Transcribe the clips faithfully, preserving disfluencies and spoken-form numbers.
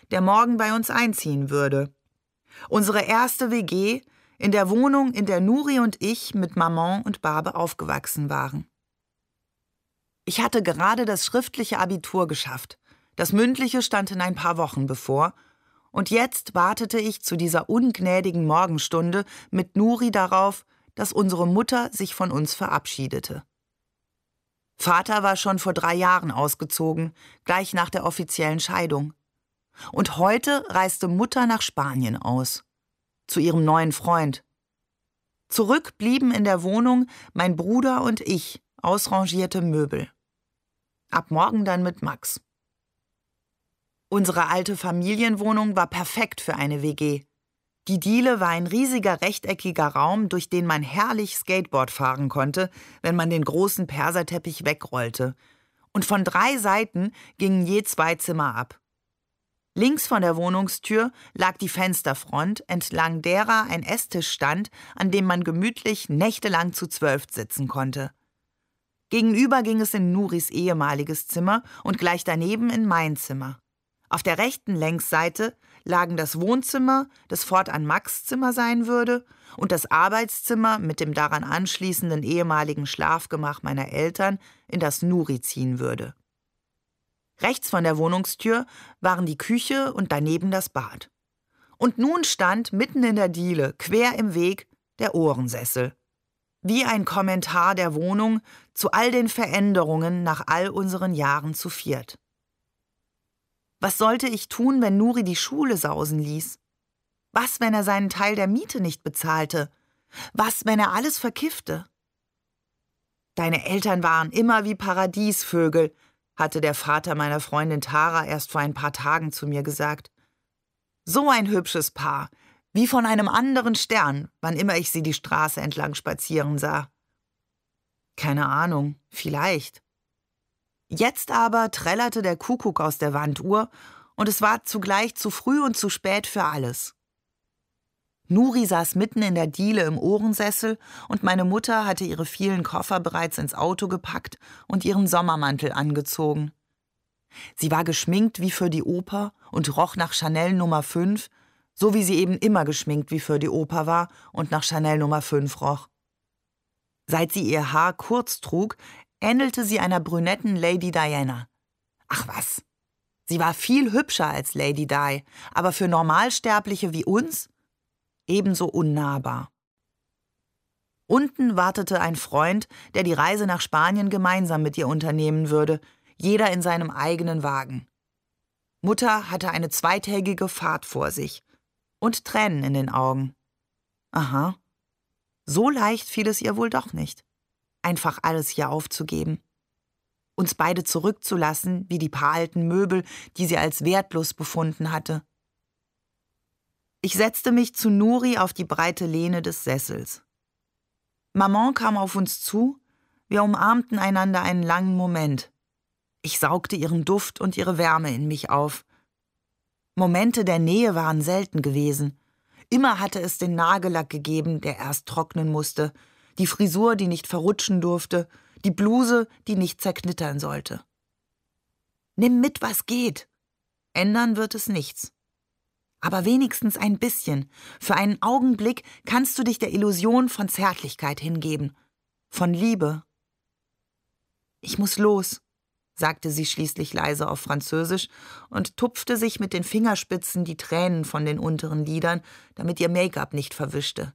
der morgen bei uns einziehen würde. Unsere erste W G in der Wohnung, in der Nuri und ich mit Maman und Barbe aufgewachsen waren. Ich hatte gerade das schriftliche Abitur geschafft. Das mündliche stand in ein paar Wochen bevor. Und jetzt wartete ich zu dieser ungnädigen Morgenstunde mit Nuri darauf, dass unsere Mutter sich von uns verabschiedete. Vater war schon vor drei Jahren ausgezogen, gleich nach der offiziellen Scheidung. Und heute reiste Mutter nach Spanien aus, zu ihrem neuen Freund. Zurück blieben in der Wohnung mein Bruder und ich, ausrangierte Möbel. Ab morgen dann mit Max. Unsere alte Familienwohnung war perfekt für eine W G. Die Diele war ein riesiger rechteckiger Raum, durch den man herrlich Skateboard fahren konnte, wenn man den großen Perserteppich wegrollte. Und von drei Seiten gingen je zwei Zimmer ab. Links von der Wohnungstür lag die Fensterfront, entlang derer ein Esstisch stand, an dem man gemütlich nächtelang zu zwölf sitzen konnte. Gegenüber ging es in Nuris ehemaliges Zimmer und gleich daneben in mein Zimmer. Auf der rechten Längsseite lagen das Wohnzimmer, das fortan Max' Zimmer sein würde, und das Arbeitszimmer mit dem daran anschließenden ehemaligen Schlafgemach meiner Eltern, in das Nuri ziehen würde. Rechts von der Wohnungstür waren die Küche und daneben das Bad. Und nun stand mitten in der Diele, quer im Weg, der Ohrensessel. Wie ein Kommentar der Wohnung zu all den Veränderungen nach all unseren Jahren zu viert. Was sollte ich tun, wenn Nuri die Schule sausen ließ? Was, wenn er seinen Teil der Miete nicht bezahlte? Was, wenn er alles verkiffte? Deine Eltern waren immer wie Paradiesvögel, hatte der Vater meiner Freundin Tara erst vor ein paar Tagen zu mir gesagt. So ein hübsches Paar, wie von einem anderen Stern, wann immer ich sie die Straße entlang spazieren sah. Keine Ahnung, vielleicht. Jetzt aber trällerte der Kuckuck aus der Wanduhr und es war zugleich zu früh und zu spät für alles. Nuri saß mitten in der Diele im Ohrensessel und meine Mutter hatte ihre vielen Koffer bereits ins Auto gepackt und ihren Sommermantel angezogen. Sie war geschminkt wie für die Oper und roch nach Chanel Nummer fünf, so wie sie eben immer geschminkt wie für die Oper war und nach Chanel Nummer fünf roch. Seit sie ihr Haar kurz trug, ähnelte sie einer brünetten Lady Diana. Ach was, sie war viel hübscher als Lady Di, aber für Normalsterbliche wie uns ebenso unnahbar. Unten wartete ein Freund, der die Reise nach Spanien gemeinsam mit ihr unternehmen würde, jeder in seinem eigenen Wagen. Mutter hatte eine zweitägige Fahrt vor sich und Tränen in den Augen. Aha, so leicht fiel es ihr wohl doch nicht, einfach alles hier aufzugeben. Uns beide zurückzulassen, wie die paar alten Möbel, die sie als wertlos befunden hatte. Ich setzte mich zu Nuri auf die breite Lehne des Sessels. Maman kam auf uns zu, wir umarmten einander einen langen Moment. Ich saugte ihren Duft und ihre Wärme in mich auf. Momente der Nähe waren selten gewesen. Immer hatte es den Nagellack gegeben, der erst trocknen musste, die Frisur, die nicht verrutschen durfte, die Bluse, die nicht zerknittern sollte. Nimm mit, was geht. Ändern wird es nichts. Aber wenigstens ein bisschen. Für einen Augenblick kannst du dich der Illusion von Zärtlichkeit hingeben. Von Liebe. Ich muss los, sagte sie schließlich leise auf Französisch und tupfte sich mit den Fingerspitzen die Tränen von den unteren Lidern, damit ihr Make-up nicht verwischte.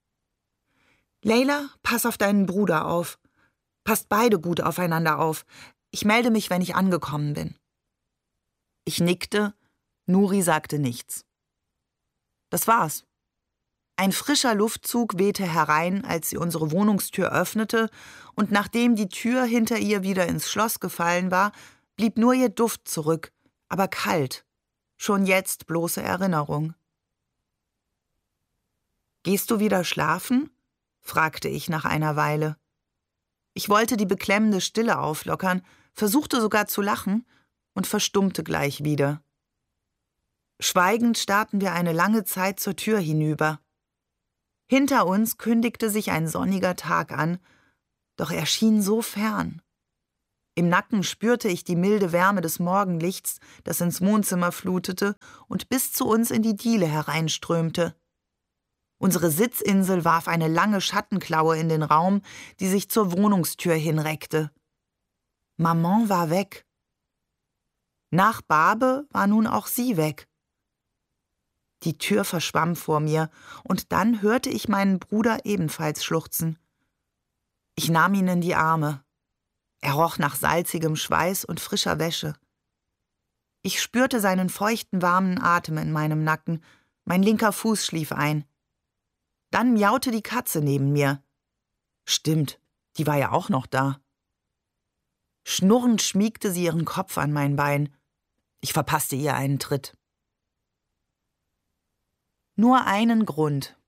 Leila, pass auf deinen Bruder auf. Passt beide gut aufeinander auf. Ich melde mich, wenn ich angekommen bin. Ich nickte, Nuri sagte nichts. Das war's. Ein frischer Luftzug wehte herein, als sie unsere Wohnungstür öffnete, und nachdem die Tür hinter ihr wieder ins Schloss gefallen war, blieb nur ihr Duft zurück, aber kalt, schon jetzt bloße Erinnerung. »Gehst du wieder schlafen?« fragte ich nach einer Weile. Ich wollte die beklemmende Stille auflockern, versuchte sogar zu lachen und verstummte gleich wieder. Schweigend starrten wir eine lange Zeit zur Tür hinüber. Hinter uns kündigte sich ein sonniger Tag an, doch er schien so fern. Im Nacken spürte ich die milde Wärme des Morgenlichts, das ins Wohnzimmer flutete und bis zu uns in die Diele hereinströmte. Unsere Sitzinsel warf eine lange Schattenklaue in den Raum, die sich zur Wohnungstür hinreckte. Maman war weg. Nach Barbe war nun auch sie weg. Die Tür verschwamm vor mir, und dann hörte ich meinen Bruder ebenfalls schluchzen. Ich nahm ihn in die Arme. Er roch nach salzigem Schweiß und frischer Wäsche. Ich spürte seinen feuchten, warmen Atem in meinem Nacken, mein linker Fuß schlief ein. Dann miaute die Katze neben mir. Stimmt, die war ja auch noch da. Schnurrend schmiegte sie ihren Kopf an mein Bein. Ich verpasste ihr einen Tritt. Nur einen Grund.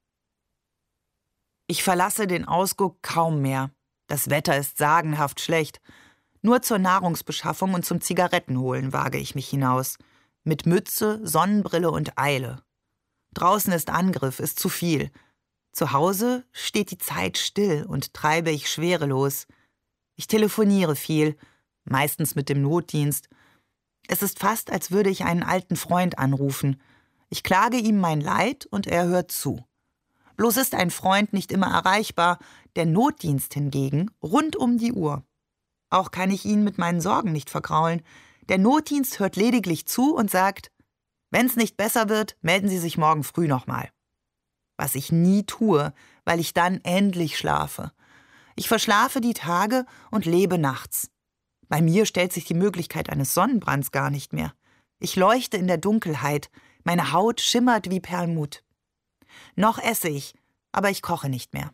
Ich verlasse den Ausguck kaum mehr. Das Wetter ist sagenhaft schlecht. Nur zur Nahrungsbeschaffung und zum Zigarettenholen wage ich mich hinaus. Mit Mütze, Sonnenbrille und Eile. Draußen ist Angriff, ist zu viel. Zu Hause steht die Zeit still und treibe ich schwerelos. Ich telefoniere viel, meistens mit dem Notdienst. Es ist fast, als würde ich einen alten Freund anrufen. Ich klage ihm mein Leid und er hört zu. Bloß ist ein Freund nicht immer erreichbar, der Notdienst hingegen rund um die Uhr. Auch kann ich ihn mit meinen Sorgen nicht vergraulen. Der Notdienst hört lediglich zu und sagt, wenn's nicht besser wird, melden Sie sich morgen früh nochmal. Was ich nie tue, weil ich dann endlich schlafe. Ich verschlafe die Tage und lebe nachts. Bei mir stellt sich die Möglichkeit eines Sonnenbrands gar nicht mehr. Ich leuchte in der Dunkelheit, meine Haut schimmert wie Perlmutt. Noch esse ich, aber ich koche nicht mehr.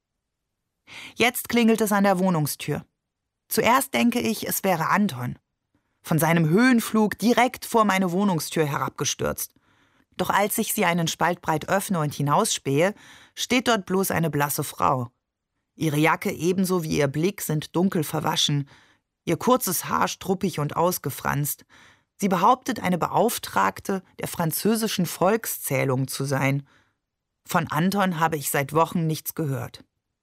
Jetzt klingelt es an der Wohnungstür. Zuerst denke ich, es wäre Anton. Von seinem Höhenflug direkt vor meine Wohnungstür herabgestürzt. Doch als ich sie einen Spalt breit öffne und hinausspähe, steht dort bloß eine blasse Frau. Ihre Jacke ebenso wie ihr Blick sind dunkel verwaschen, ihr kurzes Haar struppig und ausgefranst. Sie behauptet, eine Beauftragte der französischen Volkszählung zu sein. Von Anton habe ich seit Wochen nichts gehört.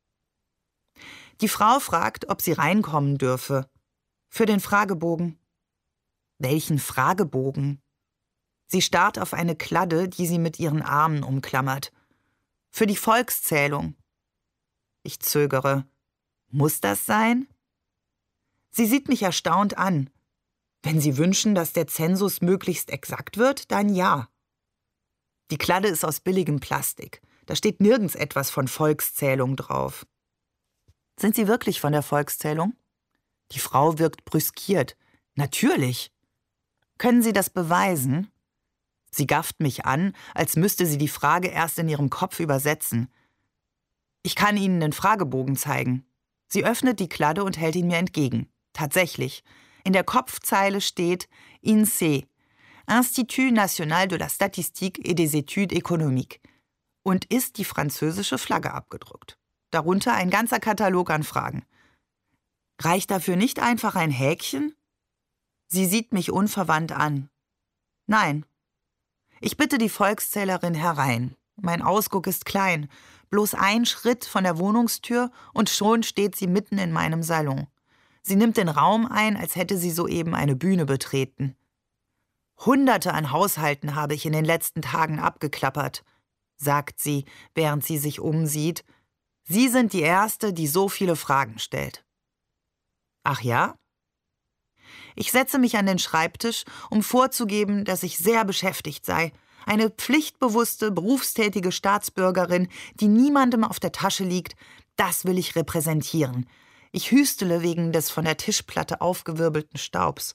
Die Frau fragt, ob sie reinkommen dürfe. Für den Fragebogen. Welchen Fragebogen? Sie starrt auf eine Kladde, die sie mit ihren Armen umklammert. Für die Volkszählung. Ich zögere. Muss das sein? Sie sieht mich erstaunt an. Wenn Sie wünschen, dass der Zensus möglichst exakt wird, dann ja. Die Kladde ist aus billigem Plastik. Da steht nirgends etwas von Volkszählung drauf. Sind Sie wirklich von der Volkszählung? Die Frau wirkt brüskiert. Natürlich. Können Sie das beweisen? Sie gafft mich an, als müsste sie die Frage erst in ihrem Kopf übersetzen. Ich kann Ihnen den Fragebogen zeigen. Sie öffnet die Kladde und hält ihn mir entgegen. Tatsächlich. In der Kopfzeile steht I N S E E, Institut National de la Statistique et des Études Économiques, und ist die französische Flagge abgedruckt. Darunter ein ganzer Katalog an Fragen. Reicht dafür nicht einfach ein Häkchen? Sie sieht mich unverwandt an. Nein. Ich bitte die Volkszählerin herein. Mein Ausguck ist klein, bloß ein Schritt von der Wohnungstür und schon steht sie mitten in meinem Salon. Sie nimmt den Raum ein, als hätte sie soeben eine Bühne betreten. Hunderte an Haushalten habe ich in den letzten Tagen abgeklappert, sagt sie, während sie sich umsieht. Sie sind die Erste, die so viele Fragen stellt. Ach ja? Ich setze mich an den Schreibtisch, um vorzugeben, dass ich sehr beschäftigt sei. Eine pflichtbewusste, berufstätige Staatsbürgerin, die niemandem auf der Tasche liegt, das will ich repräsentieren. Ich hüstele wegen des von der Tischplatte aufgewirbelten Staubs.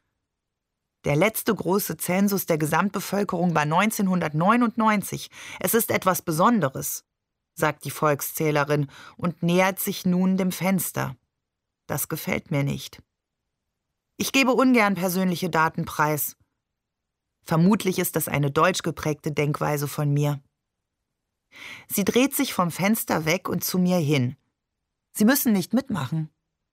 Der letzte große Zensus der Gesamtbevölkerung war neunzehnhundertneunundneunzig. Es ist etwas Besonderes, sagt die Volkszählerin und nähert sich nun dem Fenster. Das gefällt mir nicht. Ich gebe ungern persönliche Daten preis. Vermutlich ist das eine deutsch geprägte Denkweise von mir. Sie dreht sich vom Fenster weg und zu mir hin. Sie müssen nicht mitmachen.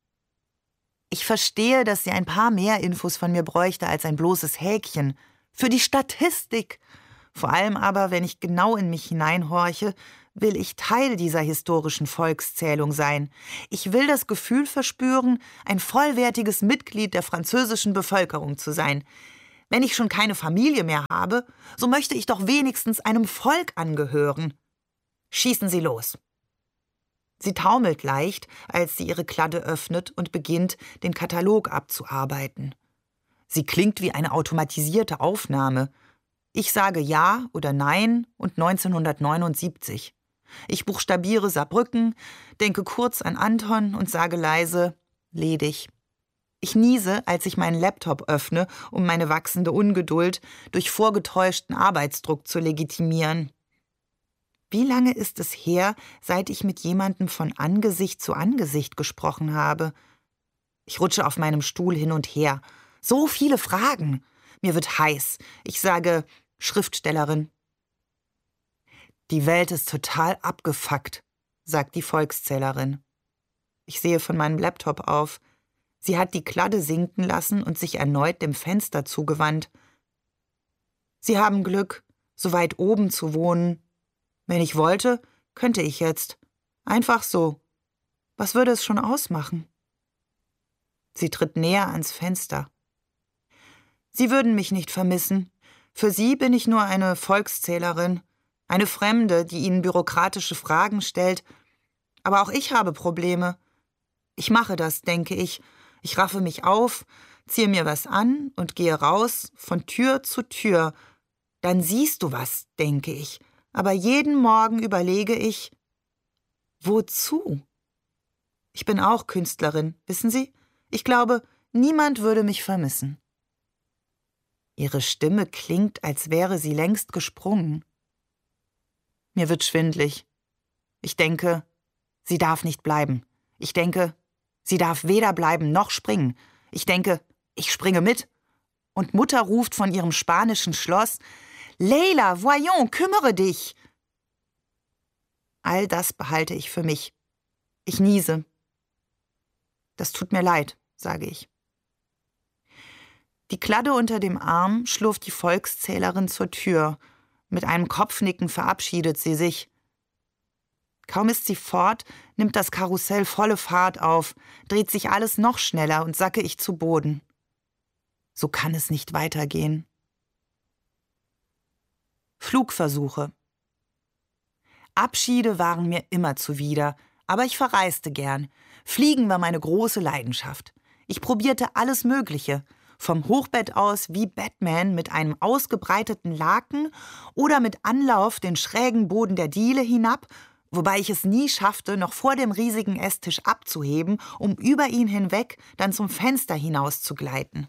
Ich verstehe, dass sie ein paar mehr Infos von mir bräuchte als ein bloßes Häkchen. Für die Statistik. Vor allem aber, wenn ich genau in mich hineinhorche, will ich Teil dieser historischen Volkszählung sein. Ich will das Gefühl verspüren, ein vollwertiges Mitglied der französischen Bevölkerung zu sein. Wenn ich schon keine Familie mehr habe, so möchte ich doch wenigstens einem Volk angehören. Schießen Sie los. Sie taumelt leicht, als sie ihre Kladde öffnet und beginnt, den Katalog abzuarbeiten. Sie klingt wie eine automatisierte Aufnahme. Ich sage Ja oder Nein und neunzehnhundertneunundsiebzig. Ich buchstabiere Saarbrücken, denke kurz an Anton und sage leise, ledig. Ich niese, als ich meinen Laptop öffne, um meine wachsende Ungeduld durch vorgetäuschten Arbeitsdruck zu legitimieren. Wie lange ist es her, seit ich mit jemandem von Angesicht zu Angesicht gesprochen habe? Ich rutsche auf meinem Stuhl hin und her. So viele Fragen. Mir wird heiß. Ich sage Schriftstellerin. Die Welt ist total abgefuckt, sagt die Volkszählerin. Ich sehe von meinem Laptop auf. Sie hat die Kladde sinken lassen und sich erneut dem Fenster zugewandt. Sie haben Glück, so weit oben zu wohnen. Wenn ich wollte, könnte ich jetzt. Einfach so. Was würde es schon ausmachen? Sie tritt näher ans Fenster. Sie würden mich nicht vermissen. Für Sie bin ich nur eine Volkszählerin, eine Fremde, die Ihnen bürokratische Fragen stellt. Aber auch ich habe Probleme. Ich mache das, denke ich. Ich raffe mich auf, ziehe mir was an und gehe raus, von Tür zu Tür. Dann siehst du was, denke ich. Aber jeden Morgen überlege ich, wozu? Ich bin auch Künstlerin, wissen Sie? Ich glaube, niemand würde mich vermissen. Ihre Stimme klingt, als wäre sie längst gesprungen. Mir wird schwindlig. Ich denke, sie darf nicht bleiben. Ich denke, sie darf weder bleiben noch springen. Ich denke, ich springe mit. Und Mutter ruft von ihrem spanischen Schloss, »Leila, voyons, kümmere dich!« All das behalte ich für mich. Ich niese. Das tut mir leid, sage ich. Die Kladde unter dem Arm schlurft die Volkszählerin zur Tür. Mit einem Kopfnicken verabschiedet sie sich. Kaum ist sie fort, nimmt das Karussell volle Fahrt auf, dreht sich alles noch schneller und sacke ich zu Boden. So kann es nicht weitergehen. Flugversuche. Abschiede waren mir immer zuwider, aber ich verreiste gern. Fliegen war meine große Leidenschaft. Ich probierte alles Mögliche, vom Hochbett aus wie Batman mit einem ausgebreiteten Laken oder mit Anlauf den schrägen Boden der Diele hinab, wobei ich es nie schaffte, noch vor dem riesigen Esstisch abzuheben, um über ihn hinweg dann zum Fenster hinaus zu gleiten.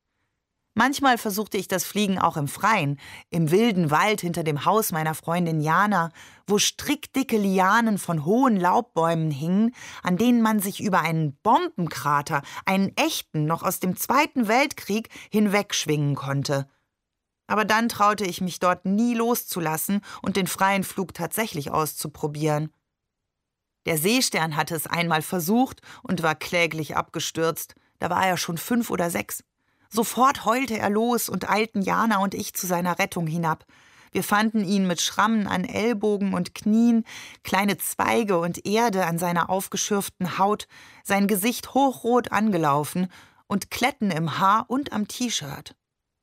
Manchmal versuchte ich das Fliegen auch im Freien, im wilden Wald hinter dem Haus meiner Freundin Jana, wo strickdicke Lianen von hohen Laubbäumen hingen, an denen man sich über einen Bombenkrater, einen echten, noch aus dem Zweiten Weltkrieg, hinwegschwingen konnte. Aber dann traute ich mich dort nie loszulassen und den freien Flug tatsächlich auszuprobieren. Der Seestern hatte es einmal versucht und war kläglich abgestürzt. Da war er schon fünf oder sechs. Sofort heulte er los und eilten Jana und ich zu seiner Rettung hinab. Wir fanden ihn mit Schrammen an Ellbogen und Knien, kleine Zweige und Erde an seiner aufgeschürften Haut, sein Gesicht hochrot angelaufen und Kletten im Haar und am T-Shirt.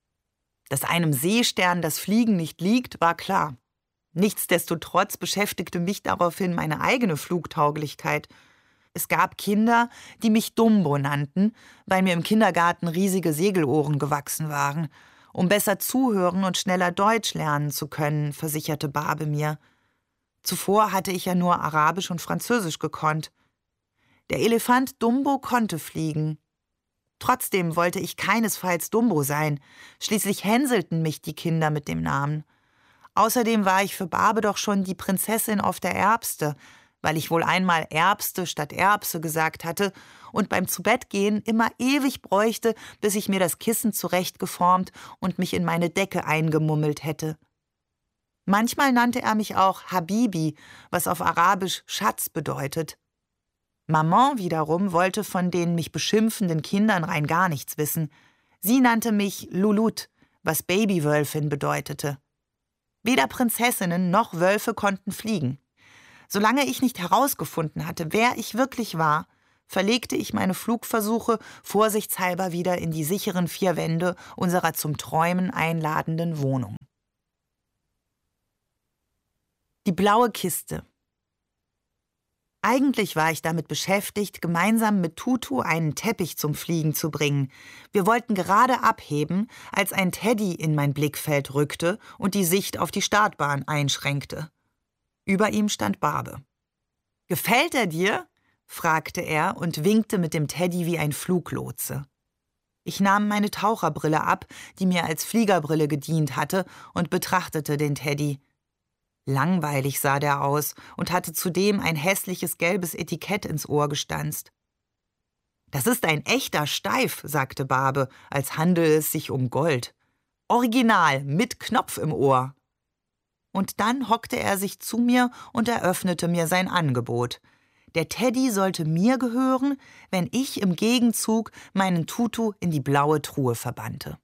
Dass einem Seestern das Fliegen nicht liegt, war klar. Nichtsdestotrotz beschäftigte mich daraufhin meine eigene Flugtauglichkeit. Es gab Kinder, die mich Dumbo nannten, weil mir im Kindergarten riesige Segelohren gewachsen waren. Um besser zuhören und schneller Deutsch lernen zu können, versicherte Barbe mir. Zuvor hatte ich ja nur Arabisch und Französisch gekonnt. Der Elefant Dumbo konnte fliegen. Trotzdem wollte ich keinesfalls Dumbo sein. Schließlich hänselten mich die Kinder mit dem Namen. Außerdem war ich für Barbe doch schon die Prinzessin auf der Erbste, weil ich wohl einmal Erbste statt Erbse gesagt hatte und beim Zubettgehen immer ewig bräuchte, bis ich mir das Kissen zurechtgeformt und mich in meine Decke eingemummelt hätte. Manchmal nannte er mich auch Habibi, was auf Arabisch Schatz bedeutet. Maman wiederum wollte von den mich beschimpfenden Kindern rein gar nichts wissen. Sie nannte mich Lulut, was Babywölfin bedeutete. Weder Prinzessinnen noch Wölfe konnten fliegen. Solange ich nicht herausgefunden hatte, wer ich wirklich war, verlegte ich meine Flugversuche vorsichtshalber wieder in die sicheren vier Wände unserer zum Träumen einladenden Wohnung. Die blaue Kiste. Eigentlich war ich damit beschäftigt, gemeinsam mit Tutu einen Teppich zum Fliegen zu bringen. Wir wollten gerade abheben, als ein Teddy in mein Blickfeld rückte und die Sicht auf die Startbahn einschränkte. Über ihm stand Barbe. »Gefällt er dir?« fragte er und winkte mit dem Teddy wie ein Fluglotse. Ich nahm meine Taucherbrille ab, die mir als Fliegerbrille gedient hatte, und betrachtete den Teddy. Langweilig sah der aus und hatte zudem ein hässliches gelbes Etikett ins Ohr gestanzt. »Das ist ein echter Steif«, sagte Barbe, als handele es sich um Gold. »Original, mit Knopf im Ohr.« Und dann hockte er sich zu mir und eröffnete mir sein Angebot. Der Teddy sollte mir gehören, wenn ich im Gegenzug meinen Tutu in die blaue Truhe verbannte.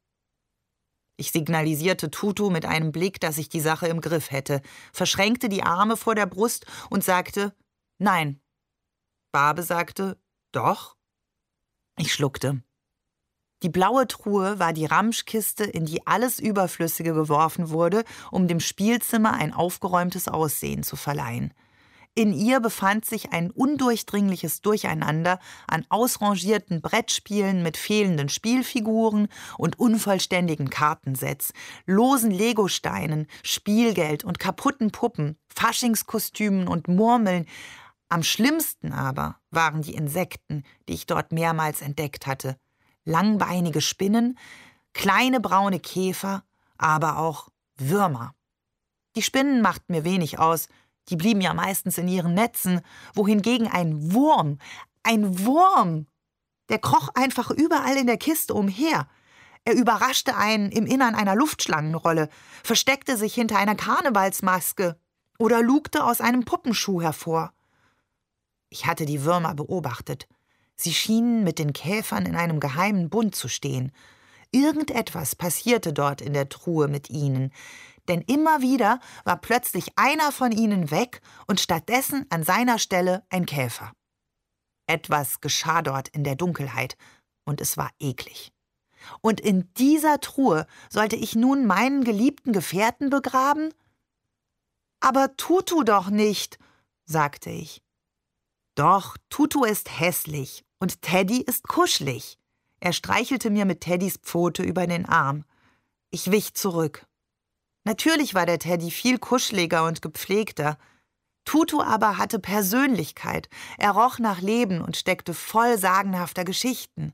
Ich signalisierte Tutu mit einem Blick, dass ich die Sache im Griff hätte, verschränkte die Arme vor der Brust und sagte, »Nein.« Barbe sagte, »Doch.« Ich schluckte. Die blaue Truhe war die Ramschkiste, in die alles Überflüssige geworfen wurde, um dem Spielzimmer ein aufgeräumtes Aussehen zu verleihen. In ihr befand sich ein undurchdringliches Durcheinander an ausrangierten Brettspielen mit fehlenden Spielfiguren und unvollständigen Kartensets, losen Legosteinen, Spielgeld und kaputten Puppen, Faschingskostümen und Murmeln. Am schlimmsten aber waren die Insekten, die ich dort mehrmals entdeckt hatte. Langbeinige Spinnen, kleine braune Käfer, aber auch Würmer. Die Spinnen machten mir wenig aus, die blieben ja meistens in ihren Netzen, wohingegen ein Wurm, ein Wurm, der kroch einfach überall in der Kiste umher. Er überraschte einen im Innern einer Luftschlangenrolle, versteckte sich hinter einer Karnevalsmaske oder lugte aus einem Puppenschuh hervor. Ich hatte die Würmer beobachtet. Sie schienen mit den Käfern in einem geheimen Bund zu stehen. Irgendetwas passierte dort in der Truhe mit ihnen, denn immer wieder war plötzlich einer von ihnen weg und stattdessen an seiner Stelle ein Käfer. Etwas geschah dort in der Dunkelheit, und es war eklig. Und in dieser Truhe sollte ich nun meinen geliebten Gefährten begraben? »Aber Tutu doch nicht«, sagte ich. »Doch, Tutu ist hässlich und Teddy ist kuschelig.« Er streichelte mir mit Teddys Pfote über den Arm. Ich wich zurück. Natürlich war der Teddy viel kuscheliger und gepflegter. Tutu aber hatte Persönlichkeit, er roch nach Leben und steckte voll sagenhafter Geschichten.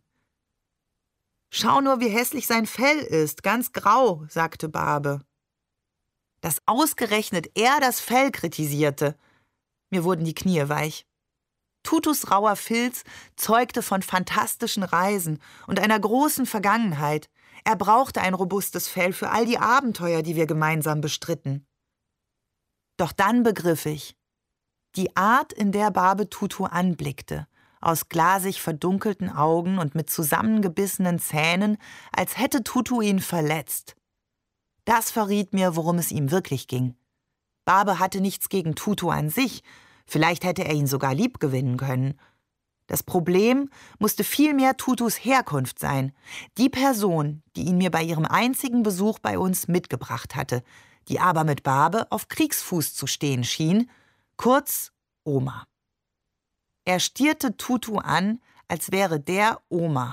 »Schau nur, wie hässlich sein Fell ist, ganz grau«, sagte Barbe. Dass ausgerechnet er das Fell kritisierte. Mir wurden die Knie weich. Tutus rauer Filz zeugte von fantastischen Reisen und einer großen Vergangenheit. Er brauchte ein robustes Fell für all die Abenteuer, die wir gemeinsam bestritten. Doch dann begriff ich, die Art, in der Barbe Tutu anblickte, aus glasig verdunkelten Augen und mit zusammengebissenen Zähnen, als hätte Tutu ihn verletzt. Das verriet mir, worum es ihm wirklich ging. Barbe hatte nichts gegen Tutu an sich, vielleicht hätte er ihn sogar liebgewinnen können. Das Problem musste vielmehr Tutus Herkunft sein, die Person, die ihn mir bei ihrem einzigen Besuch bei uns mitgebracht hatte, die aber mit Barbe auf Kriegsfuß zu stehen schien, kurz Oma. Er stierte Tutu an, als wäre der Oma.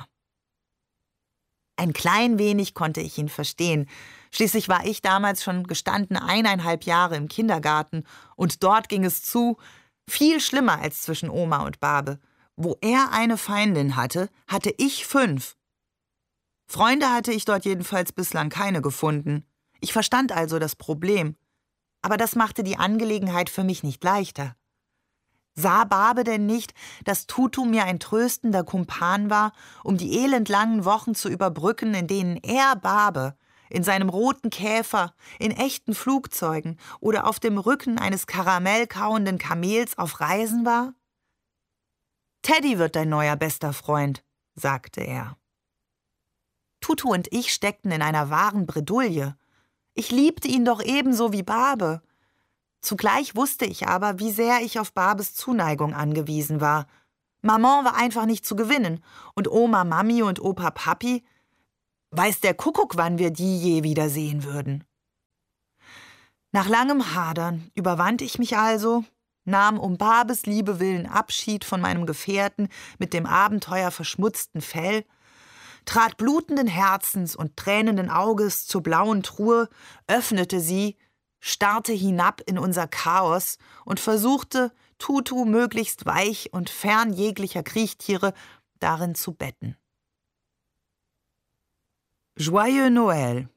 Ein klein wenig konnte ich ihn verstehen. Schließlich war ich damals schon gestanden eineinhalb Jahre im Kindergarten und dort ging es zu, viel schlimmer als zwischen Oma und Barbe. Wo er eine Feindin hatte, hatte ich fünf. Freunde hatte ich dort jedenfalls bislang keine gefunden. Ich verstand also das Problem. Aber das machte die Angelegenheit für mich nicht leichter. Sah Barbe denn nicht, dass Tutu mir ein tröstender Kumpan war, um die elendlangen Wochen zu überbrücken, in denen er, Barbe, in seinem roten Käfer, in echten Flugzeugen oder auf dem Rücken eines karamellkauenden Kamels auf Reisen war? »Teddy wird dein neuer bester Freund«, sagte er. Tutu und ich steckten in einer wahren Bredouille. Ich liebte ihn doch ebenso wie Barbe. Zugleich wusste ich aber, wie sehr ich auf Barbes Zuneigung angewiesen war. Maman war einfach nicht zu gewinnen und Oma Mami und Opa Papi, weiß der Kuckuck, wann wir die je wieder sehen würden. Nach langem Hadern überwand ich mich also, nahm um Barbes Liebe willen Abschied von meinem Gefährten mit dem Abenteuer verschmutzten Fell, trat blutenden Herzens und tränenden Auges zur blauen Truhe, öffnete sie, starrte hinab in unser Chaos und versuchte, Tutu möglichst weich und fern jeglicher Kriechtiere darin zu betten. Joyeux Noël.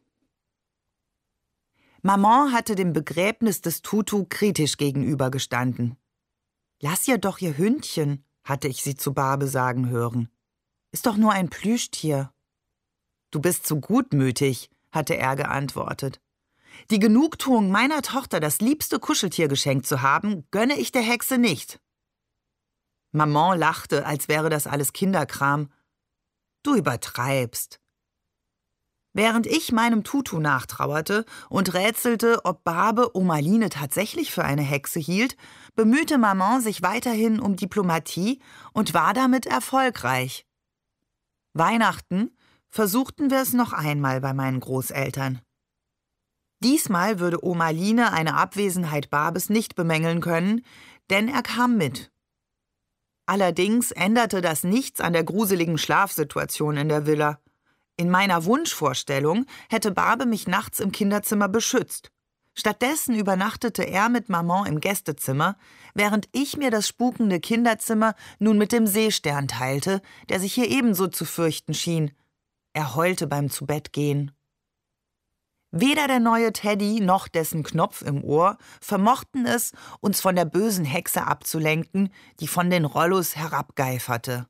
Maman hatte dem Begräbnis des Tutu kritisch gegenübergestanden. »Lass ihr doch ihr Hündchen«, hatte ich sie zu Barbe sagen hören. »Ist doch nur ein Plüschtier.« »Du bist zu gutmütig«, hatte er geantwortet. »Die Genugtuung meiner Tochter, das liebste Kuscheltier geschenkt zu haben, gönne ich der Hexe nicht.« Maman lachte, als wäre das alles Kinderkram. »Du übertreibst.« Während ich meinem Tutu nachtrauerte und rätselte, ob Barbe Omaline tatsächlich für eine Hexe hielt, bemühte Maman sich weiterhin um Diplomatie und war damit erfolgreich. Weihnachten versuchten wir es noch einmal bei meinen Großeltern. Diesmal würde Omaline eine Abwesenheit Barbes nicht bemängeln können, denn er kam mit. Allerdings änderte das nichts an der gruseligen Schlafsituation in der Villa. In meiner Wunschvorstellung hätte Barbe mich nachts im Kinderzimmer beschützt. Stattdessen übernachtete er mit Maman im Gästezimmer, während ich mir das spukende Kinderzimmer nun mit dem Seestern teilte, der sich hier ebenso zu fürchten schien. Er heulte beim Zubettgehen. Weder der neue Teddy noch dessen Knopf im Ohr vermochten es, uns von der bösen Hexe abzulenken, die von den Rollos herabgeiferte.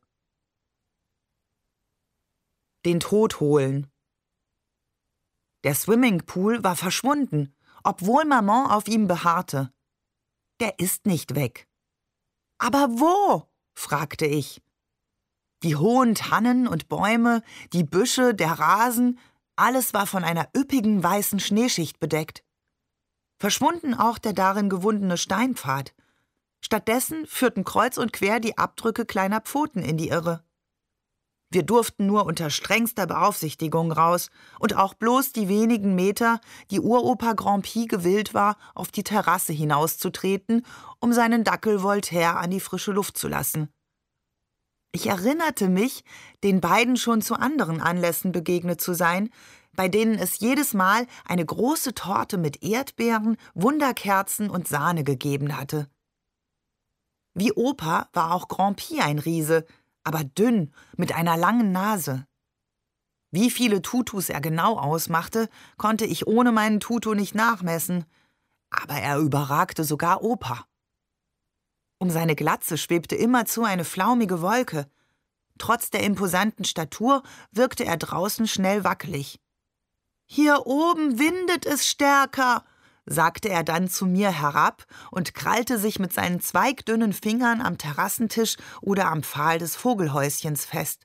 Den Tod holen. Der Swimmingpool war verschwunden, obwohl Maman auf ihm beharrte. Der ist nicht weg. »Aber wo?« fragte ich. Die hohen Tannen und Bäume, die Büsche, der Rasen, alles war von einer üppigen weißen Schneeschicht bedeckt. Verschwunden auch der darin gewundene Steinpfad. Stattdessen führten kreuz und quer die Abdrücke kleiner Pfoten in die Irre. Wir durften nur unter strengster Beaufsichtigung raus und auch bloß die wenigen Meter, die Uropa Grand'Pie gewillt war, auf die Terrasse hinauszutreten, um seinen Dackel Voltaire an die frische Luft zu lassen. Ich erinnerte mich, den beiden schon zu anderen Anlässen begegnet zu sein, bei denen es jedes Mal eine große Torte mit Erdbeeren, Wunderkerzen und Sahne gegeben hatte. Wie Opa war auch Grand'Pie ein Riese, aber dünn, mit einer langen Nase. Wie viele Tutus er genau ausmachte, konnte ich ohne meinen Tutu nicht nachmessen, aber er überragte sogar Opa. Um seine Glatze schwebte immerzu eine flaumige Wolke. Trotz der imposanten Statur wirkte er draußen schnell wackelig. »Hier oben windet es stärker«, sagte er dann zu mir herab und krallte sich mit seinen zweigdünnen Fingern am Terrassentisch oder am Pfahl des Vogelhäuschens fest.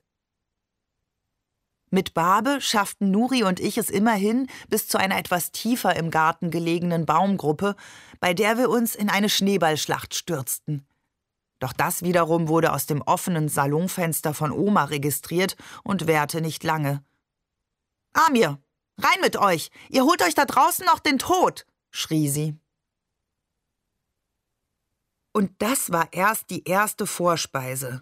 Mit Barbe schafften Nuri und ich es immerhin bis zu einer etwas tiefer im Garten gelegenen Baumgruppe, bei der wir uns in eine Schneeballschlacht stürzten. Doch das wiederum wurde aus dem offenen Salonfenster von Oma registriert und währte nicht lange. »Amir, rein mit euch! Ihr holt euch da draußen noch den Tod!« schrie sie. Und das war erst die erste Vorspeise.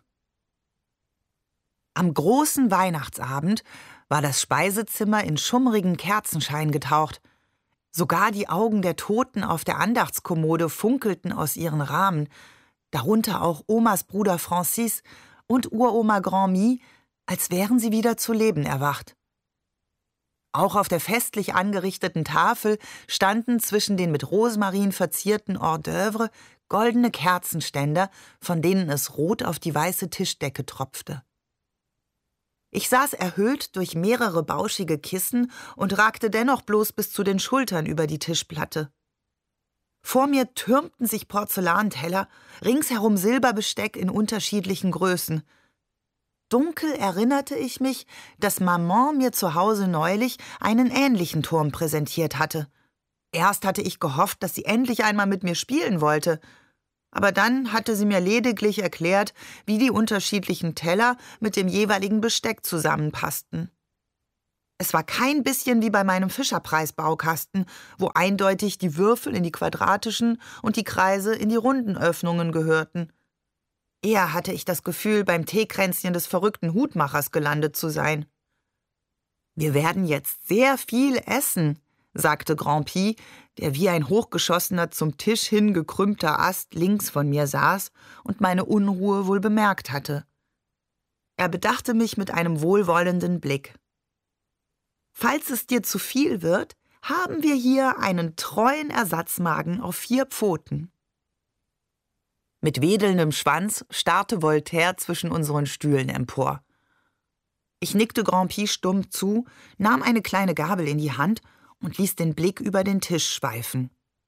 Am großen Weihnachtsabend war das Speisezimmer in schummrigen Kerzenschein getaucht. Sogar die Augen der Toten auf der Andachtskommode funkelten aus ihren Rahmen, darunter auch Omas Bruder Francis und Uroma Grand'Mie, als wären sie wieder zu Leben erwacht. Auch auf der festlich angerichteten Tafel standen zwischen den mit Rosmarin verzierten Hors d'oeuvre goldene Kerzenständer, von denen es rot auf die weiße Tischdecke tropfte. Ich saß erhöht durch mehrere bauschige Kissen und ragte dennoch bloß bis zu den Schultern über die Tischplatte. Vor mir türmten sich Porzellanteller, ringsherum Silberbesteck in unterschiedlichen Größen. Dunkel erinnerte ich mich, dass Maman mir zu Hause neulich einen ähnlichen Turm präsentiert hatte. Erst hatte ich gehofft, dass sie endlich einmal mit mir spielen wollte. Aber dann hatte sie mir lediglich erklärt, wie die unterschiedlichen Teller mit dem jeweiligen Besteck zusammenpassten. Es war kein bisschen wie bei meinem Fischerpreis-Baukasten, wo eindeutig die Würfel in die quadratischen und die Kreise in die runden Öffnungen gehörten. Eher hatte ich das Gefühl, beim Teekränzchen des verrückten Hutmachers gelandet zu sein. »Wir werden jetzt sehr viel essen«, sagte Grand-Pi, der wie ein hochgeschossener, zum Tisch hin gekrümmter Ast links von mir saß und meine Unruhe wohl bemerkt hatte. Er bedachte mich mit einem wohlwollenden Blick. »Falls es dir zu viel wird, haben wir hier einen treuen Ersatzmagen auf vier Pfoten.« Mit wedelndem Schwanz starrte Voltaire zwischen unseren Stühlen empor. Ich nickte Grand-Pi stumm zu, nahm eine kleine Gabel in die Hand und ließ den Blick über den Tisch schweifen.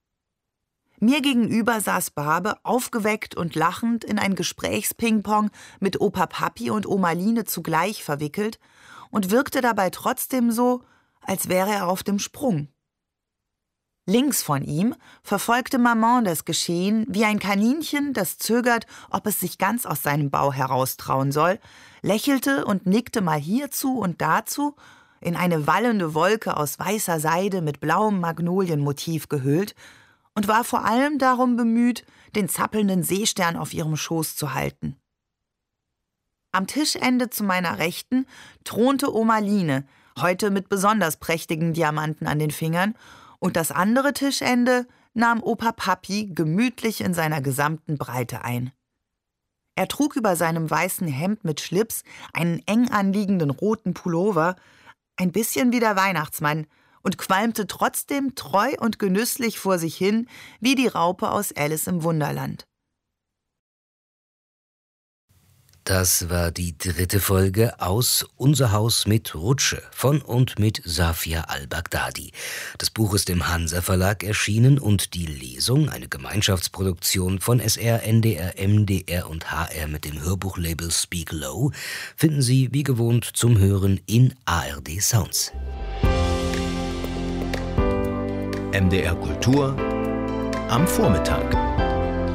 Mir gegenüber saß Barbe, aufgeweckt und lachend, in ein Gesprächspingpong mit Opa Papi und Oma Line zugleich verwickelt und wirkte dabei trotzdem so, als wäre er auf dem Sprung. Links von ihm verfolgte Maman das Geschehen wie ein Kaninchen, das zögert, ob es sich ganz aus seinem Bau heraustrauen soll, lächelte und nickte mal hierzu und dazu, in eine wallende Wolke aus weißer Seide mit blauem Magnolienmotiv gehüllt, und war vor allem darum bemüht, den zappelnden Seestern auf ihrem Schoß zu halten. Am Tischende zu meiner Rechten thronte Oma Line, heute mit besonders prächtigen Diamanten an den Fingern, und das andere Tischende nahm Opa Papi gemütlich in seiner gesamten Breite ein. Er trug über seinem weißen Hemd mit Schlips einen eng anliegenden roten Pullover, ein bisschen wie der Weihnachtsmann, und qualmte trotzdem treu und genüsslich vor sich hin, wie die Raupe aus Alice im Wunderland. Das war die dritte Folge aus Unser Haus mit Rutsche von und mit Safia al-Baghdadi. Das Buch ist im Hansa Verlag erschienen und die Lesung, eine Gemeinschaftsproduktion von S R, N D R, M D R und H R mit dem Hörbuchlabel Speak Low, finden Sie wie gewohnt zum Hören in A R D Sounds. M D R Kultur am Vormittag.